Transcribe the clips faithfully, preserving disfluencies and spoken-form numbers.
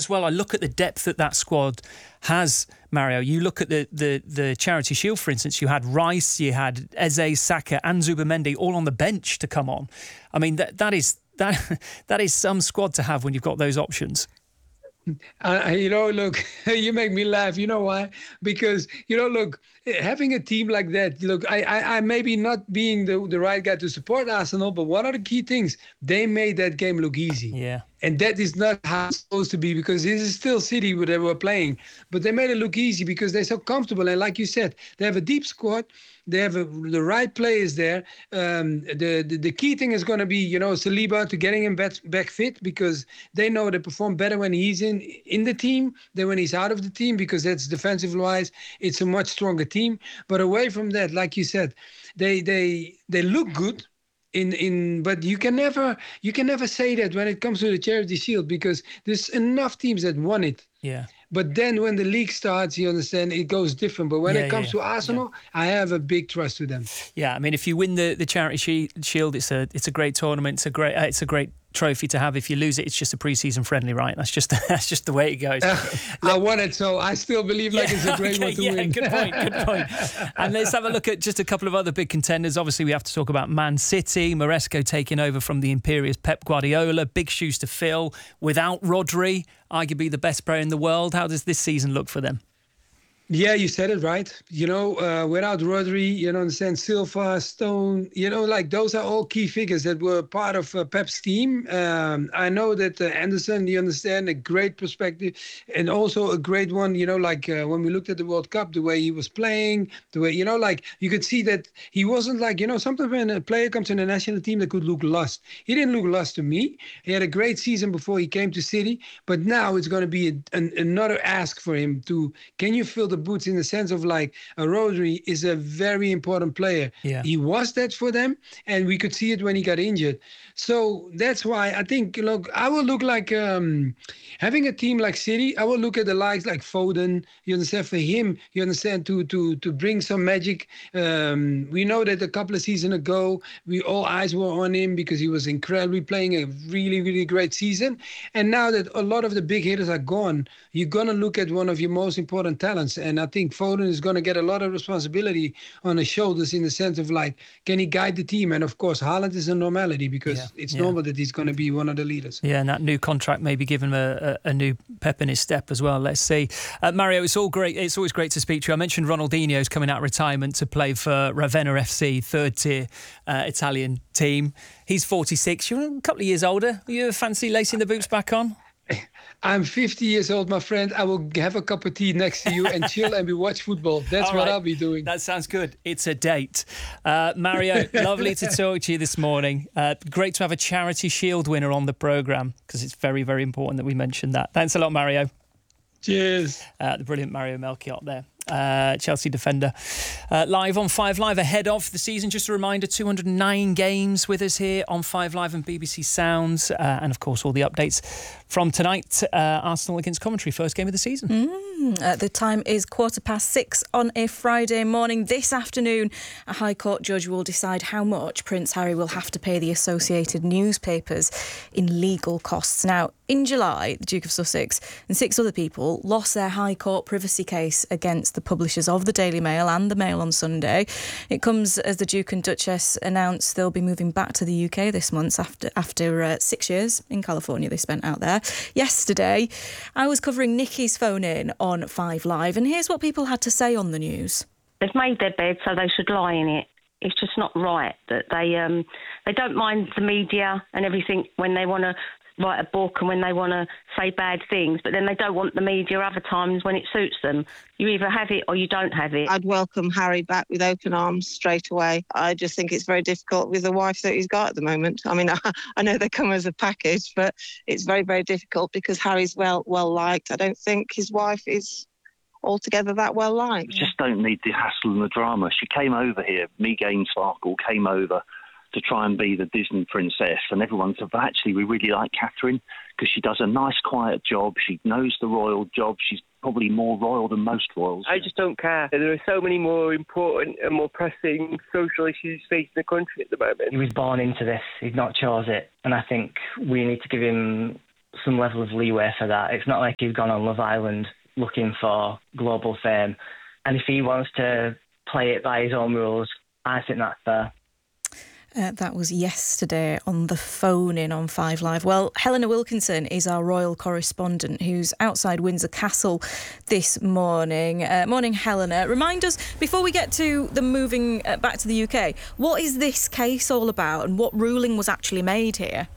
as well, I look at the depth that that squad has, Mario. You look at the, the, the Charity Shield, for instance, you had Rice, you had Eze, Saka and Zubimendi all on the bench to come on. I mean, that that is that that is some squad to have when you've got those options. Uh, you know, look, you make me laugh. You know why? Because, you know, look, having a team like that, look, I, I, I maybe not being the, the right guy to support Arsenal, but one of the key things, they made that game look easy. Yeah. And that is not how it's supposed to be, because this is still City where they were playing. But they made it look easy because they're so comfortable. And like you said, they have a deep squad. They have a, the right players there. Um, the, the the key thing is going to be, you know, Saliba, to getting him back, back fit, because they know they perform better when he's in, in the team than when he's out of the team, because that's defensive-wise, it's a much stronger team. But away from that, like you said, they they they look good. In, in but you can never you can never say that when it comes to the Charity Shield, because there's enough teams that won it. Yeah. But then when the league starts, you understand, it goes different. But when yeah, it comes yeah, to Arsenal, yeah. I have a big trust to them. Yeah, I mean, if you win the, the Charity Shield, it's a it's a great tournament. It's a great uh, it's a great trophy to have. If you lose it, it's just a pre-season friendly, right? That's just that's just the way it goes. Uh, I won it, so I still believe like yeah, it's a great okay, one to yeah, win. Good point, good point. And let's have a look at just a couple of other big contenders. Obviously, we have to talk about Man City. Maresco taking over from the imperious Pep Guardiola. Big shoes to fill. Without Rodri, arguably the best player in the world. How does this season look for them? Yeah, you said it right. You know, uh, without Rodri, you know, understand, Silva, Stone, you know, like those are all key figures that were part of uh, Pep's team. Um, I know that uh, Anderson, you understand, a great perspective, and also a great one, you know, like uh, when we looked at the World Cup, the way he was playing, the way, you know, like you could see that he wasn't like, you know, sometimes when a player comes in a national team that could look lost. He didn't look lost to me. He had a great season before he came to City, but now it's going to be a, an, another ask for him to, can you fill the boots, in the sense of like a Rodri is a very important player. Yeah. He was that for them, and we could see it when he got injured. So that's why I think, look, I will look like um, having a team like City. I will look at the likes like Foden. You understand, for him, you understand, to to to bring some magic. Um, we know that a couple of seasons ago, we all eyes were on him because he was incredibly playing a really really great season. And now that a lot of the big hitters are gone, you're gonna look at one of your most important talents. And I think Foden is gonna get a lot of responsibility on his shoulders, in the sense of like, can he guide the team? And of course, Haaland is a normality, because yeah. it's yeah. normal that he's going to be one of the leaders. Yeah, and that new contract maybe give him a, a, a new pep in his step as well. Let's see. Uh, Mario, it's all great. It's always great to speak to you. I mentioned Ronaldinho's coming out of retirement to play for Ravenna F C, third tier uh, Italian team. He's forty-six. You're a couple of years older. Are you fancy lacing the boots back on? I'm fifty years old, my friend. I will have a cup of tea next to you and chill and we watch football. That's All what right. I'll be doing. That sounds good. It's a date. Uh, Mario, lovely to talk to you this morning. Uh, great to have a Charity Shield winner on the programme, because it's very, very important that we mention that. Thanks a lot, Mario. Cheers. Uh, the brilliant Mario Melchiot there. Uh, Chelsea defender, uh, live on Five Live ahead of the season. Just a reminder, two hundred nine games with us here on Five Live and B B C Sounds, uh, and of course all the updates from tonight. uh, Arsenal against Coventry, first game of the season. Mm, uh, the time is quarter past six on a Friday morning. This afternoon, a High Court judge will decide how much Prince Harry will have to pay the Associated Newspapers in legal costs. Now, in July, the Duke of Sussex and six other people lost their High Court privacy case against the publishers of the Daily Mail and the Mail on Sunday. It comes as the Duke and Duchess announced they'll be moving back to the U K this month after after uh, six years in California they spent out there. Yesterday, I was covering Nicky's phone in on Five Live, and here's what people had to say on the news. They've made their bed, so they should lie in it. It's just not right that they um, they don't mind the media and everything when they want to write a book and when they want to say bad things, but then they don't want the media other times when it suits them. You either have it or you don't have it. I'd welcome Harry back with open arms straight away. I just think it's very difficult with the wife that he's got at the moment. I mean, I, I know they come as a package, but it's very, very difficult because Harry's well well liked. I don't think his wife is altogether that well liked. We just don't need the hassle and the drama. She came over here, Megan Sparkle came over to try and be the Disney princess, and everyone said, but actually we really like Catherine because she does a nice quiet job, she knows the royal job, she's probably more royal than most royals. I just don't care. There are so many more important and more pressing social issues facing the country at the moment. He was born into this, he's not chose it, and I think we need to give him some level of leeway for that. It's not like he's gone on Love Island looking for global fame. And if he wants to play it by his own rules, I think that's fair. Uh, that was yesterday on the phone in on Five Live. Well, Helena Wilkinson is our royal correspondent who's outside Windsor Castle this morning. Uh, morning, Helena. Remind us, before we get to the moving uh, back to the U K, what is this case all about and what ruling was actually made here?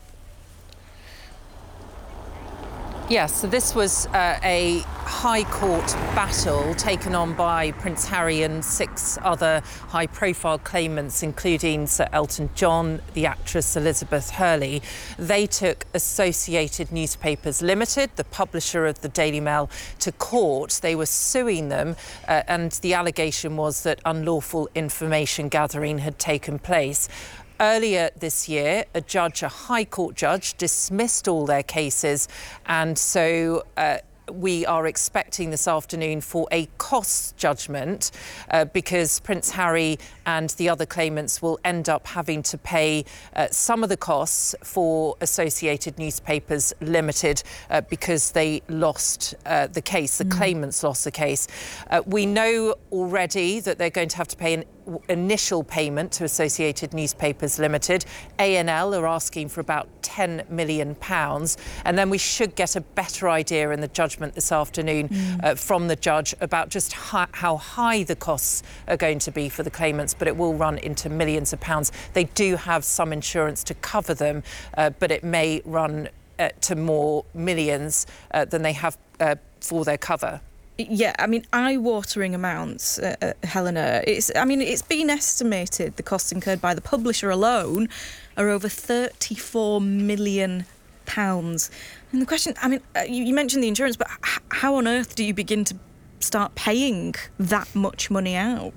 Yes, so this was uh, a High Court battle taken on by Prince Harry and six other high-profile claimants, including Sir Elton John, the actress Elizabeth Hurley. They took Associated Newspapers Limited, the publisher of the Daily Mail, to court. They were suing them, uh, and the allegation was that unlawful information gathering had taken place. Earlier this year, a judge, a High Court judge, dismissed all their cases, and so uh, we are expecting this afternoon for a costs judgment uh, because Prince Harry and the other claimants will end up having to pay uh, some of the costs for Associated Newspapers Limited uh, because they lost uh, the case, the mm. claimants lost the case. Uh, we know already that they're going to have to pay an initial payment to Associated Newspapers Limited. A N L are asking for about ten million pounds, and then we should get a better idea in the judgment this afternoon mm. uh, from the judge about just hi- how high the costs are going to be for the claimants, but it will run into millions of pounds. They do have some insurance to cover them, uh, but it may run uh, to more millions uh, than they have uh, for their cover. Yeah, I mean, eye-watering amounts, uh, uh, Helena. It's, I mean, it's been estimated the costs incurred by the publisher alone are over thirty-four million pounds. And the question, I mean, uh, you, you mentioned the insurance, but h- how on earth do you begin to start paying that much money out?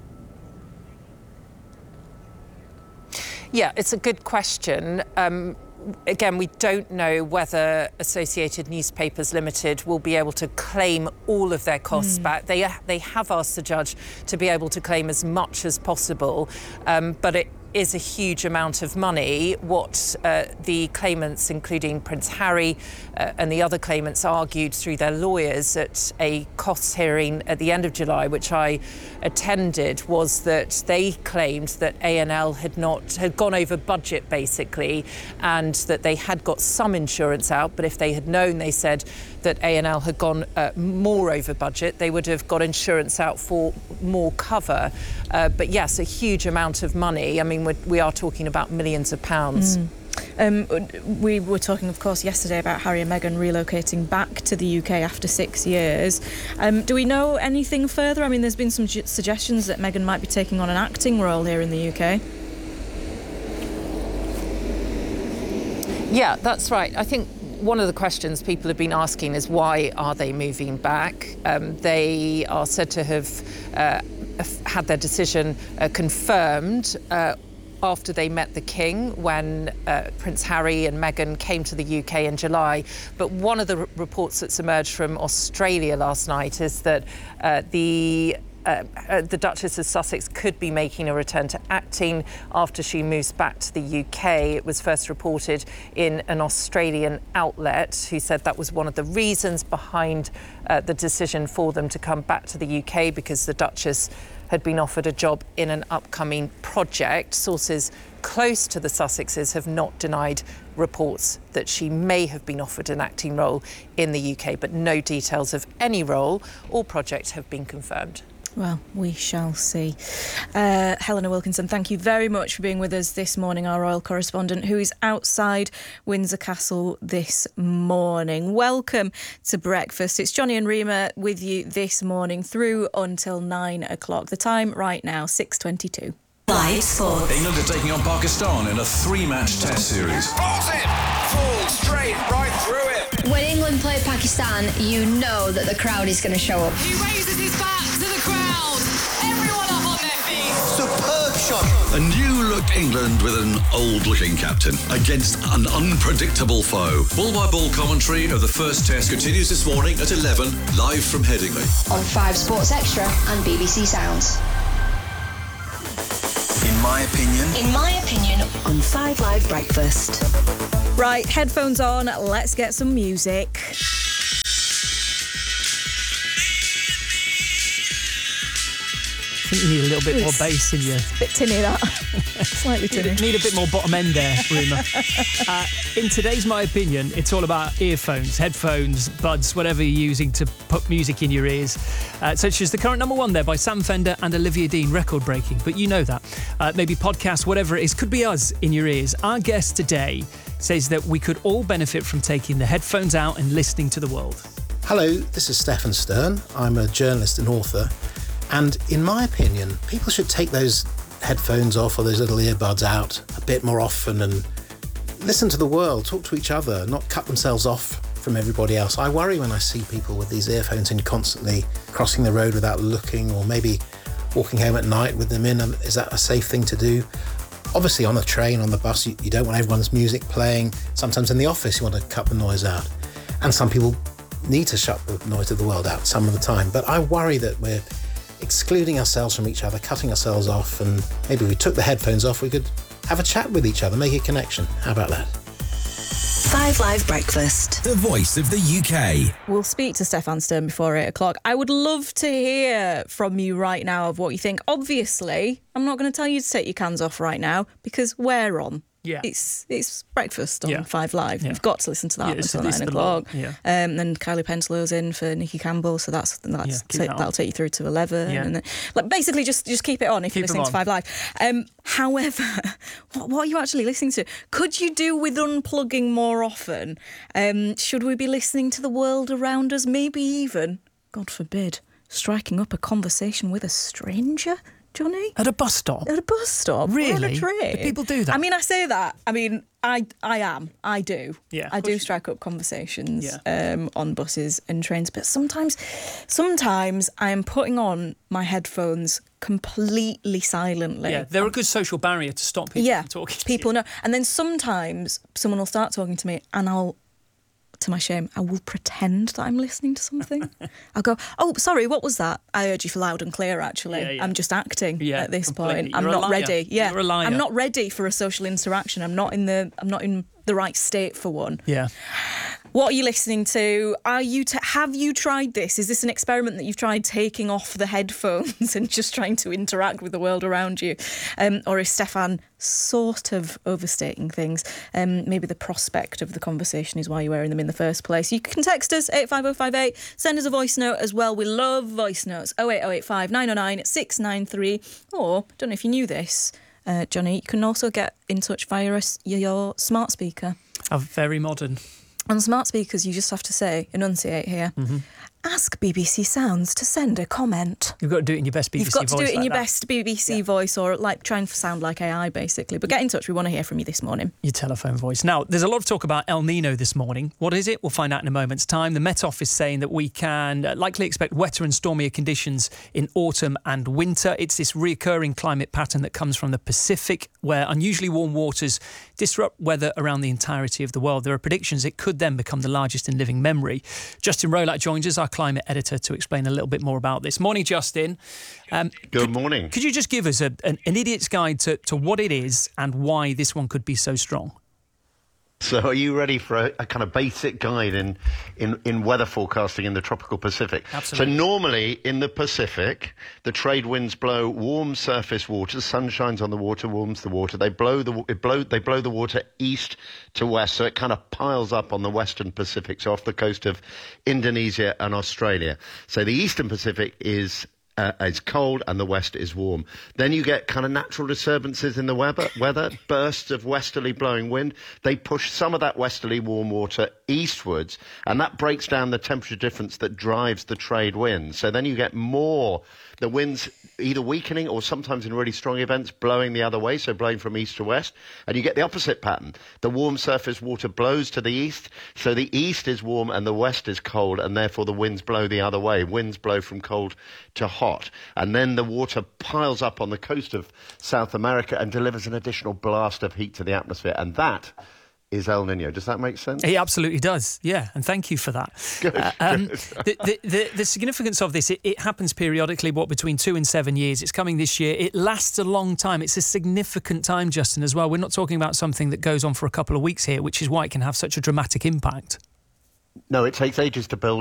Yeah, it's a good question. Um, Again, we don't know whether Associated Newspapers Limited will be able to claim all of their costs mm. back. They they have asked the judge to be able to claim as much as possible, um, but it is a huge amount of money. What uh, the claimants, including Prince Harry uh, and the other claimants, argued through their lawyers at a costs hearing at the end of July, which I attended, was that they claimed that A N L had not had gone over budget basically, and that they had got some insurance out, but if they had known, they said, that A N L had gone uh, more over budget, they would have got insurance out for more cover. Uh, but yes, a huge amount of money. I mean, we're, we are talking about millions of pounds. Mm. Um, we were talking, of course, yesterday about Harry and Meghan relocating back to the U K after six years. Um, do we know anything further? I mean, there's been some ju- suggestions that Meghan might be taking on an acting role here in the U K. Yeah, that's right. I think one of the questions people have been asking is why are they moving back? Um, they are said to have uh, had their decision uh, confirmed uh, after they met the King when uh, Prince Harry and Meghan came to the U K in July. But one of the r- reports that's emerged from Australia last night is that uh, the Uh, uh, the Duchess of Sussex could be making a return to acting after she moves back to the U K. It was first reported in an Australian outlet who said that was one of the reasons behind uh, the decision for them to come back to the U K, because the Duchess had been offered a job in an upcoming project. Sources close to the Sussexes have not denied reports that she may have been offered an acting role in the U K, but no details of any role or project have been confirmed. Well, we shall see. Uh, Helena Wilkinson, thank you very much for being with us this morning, our royal correspondent, who is outside Windsor Castle this morning. Welcome to breakfast. It's Johnny and Rima with you this morning through until nine o'clock. The time right now, six twenty-two. Live Sports. England are taking on Pakistan in a three-match test series. Balls in! Full straight right through it. When England play Pakistan, you know that the crowd is going to show up. He raises his bat to the crowd. Everyone up on their feet. Superb shot. A new-look England with an old-looking captain against an unpredictable foe. Ball-by-ball commentary of the first test continues this morning at eleven, live from Headingley. On five Sports Extra and B B C Sounds. In my opinion. In my opinion. On five Live Breakfast. Right, headphones on, let's get some music. I think you need a little bit more bass in you. Bit tinny, that. Slightly tinny. Need, need a bit more bottom end there, Rumour. uh, in today's My Opinion, it's all about earphones, headphones, buds, whatever you're using to put music in your ears, uh, such as the current number one there by Sam Fender and Olivia Dean, record-breaking, but you know that. Uh, maybe podcast, whatever it is, could be us in your ears. Our guest today says that we could all benefit from taking the headphones out and listening to the world. Hello, this is Stefan Stern. I'm a journalist and author. And in my opinion, people should take those headphones off or those little earbuds out a bit more often and listen to the world, talk to each other, not cut themselves off from everybody else. I worry when I see people with these earphones in constantly crossing the road without looking, or maybe walking home at night with them in. Is that a safe thing to do? Obviously on a train, on the bus, you, you don't want everyone's music playing. Sometimes in the office you want to cut the noise out. And some people need to shut the noise of the world out some of the time. But I worry that we're excluding ourselves from each other, cutting ourselves off, and maybe if we took the headphones off, we could have a chat with each other, make a connection. How about that? Five Live Breakfast, the voice of the U K. We'll speak to Stefan Stern before eight o'clock. I would love to hear from you right now of what you think. Obviously, I'm not going to tell you to take your cans off right now because we're on. Yeah. It's it's breakfast on yeah. Five Live. Yeah. You've got to listen to that yeah, until it's, it's nine o'clock. Yeah. Um, then Kylie Penslow's in for Nikki Campbell, so that's, that's yeah, t- that that'll take you through to eleven. Yeah. And then, like, basically, just just keep it on if keep you're listening to Five Live. Um, however, what, what are you actually listening to? Could you do with unplugging more often? Um, should we be listening to the world around us? Maybe even, God forbid, striking up a conversation with a stranger? Johnny? At a bus stop? At a bus stop. Really? On a train. Do people do that? I mean, I say that. I mean, I I am. I do. Yeah. I do strike up conversations yeah. um, on buses and trains. But sometimes, sometimes I am putting on my headphones completely silently. Yeah, they're a good social barrier to stop people yeah, from talking to people you. know. And then sometimes someone will start talking to me and I'll, to my shame, I will pretend that I'm listening to something. I'll go, oh, sorry, what was that? I heard you for loud and clear, actually. Yeah, yeah. I'm just acting yeah, at this completely. point. I'm You're not a liar. ready. Yeah, You're a liar. I'm not ready for a social interaction. I'm not in the. I'm not in the right state for one. Yeah. What are you listening to? Are you t- have you tried this? Is this an experiment that you've tried, taking off the headphones and just trying to interact with the world around you? Um, or is Stefan sort of overstating things? Um, maybe the prospect of the conversation is why you're wearing them in the first place. You can text us eight five oh five eight, send us a voice note as well. We love voice notes. oh eight oh eight five nine oh nine six nine three. Or, don't know if you knew this, uh, Johnny, you can also get in touch via a, your smart speaker. Oh, very modern. On smart speakers, you just have to say, enunciate here, mm-hmm. ask B B C Sounds to send a comment. You've got to do it in your best B B C voice. You've got to do it in like your that. best B B C yeah. voice, or like try and sound like A I, basically. But get in touch. We want to hear from you this morning. Your telephone voice. Now, there's a lot of talk about El Nino this morning. What is it? We'll find out in a moment's time. The Met Office saying that we can likely expect wetter and stormier conditions in autumn and winter. It's this recurring climate pattern that comes from the Pacific, where unusually warm waters disrupt weather around the entirety of the world. There are predictions it could then become the largest in living memory. Justin Rowlatt joins us, our climate editor, to explain a little bit more about this. Morning, Justin. Um, Good could, morning. Could you just give us a, an, an idiot's guide to, to what it is and why this one could be so strong? So are you ready for a, a kind of basic guide in, in, in weather forecasting in the tropical Pacific? Absolutely. So normally in the Pacific, the trade winds blow warm surface water. Sun shines on the water, warms the water. They blow the it blow they blow the water east to west, so it kind of piles up on the western Pacific, so off the coast of Indonesia and Australia. So the eastern Pacific is Uh, it's cold and the west is warm. Then you get kind of natural disturbances in the weather, weather, bursts of westerly blowing wind. They push some of that westerly warm water eastwards, and that breaks down the temperature difference that drives the trade wind. So then you get more, the winds either weakening or sometimes in really strong events blowing the other way, so blowing from east to west. And you get the opposite pattern. The warm surface water blows to the east, so the east is warm and the west is cold, and therefore the winds blow the other way. Winds blow from cold to hot. And then the water piles up on the coast of South America and delivers an additional blast of heat to the atmosphere. And that is El Nino. Does that make sense? It absolutely does, yeah, and thank you for that. Good, uh, um, good. the, the, the, the significance of this, it, it happens periodically, what, between two and seven years. It's coming this year. It lasts a long time. It's a significant time, Justin, as well. We're not talking about something that goes on for a couple of weeks here, which is why it can have such a dramatic impact. No, it takes ages to build.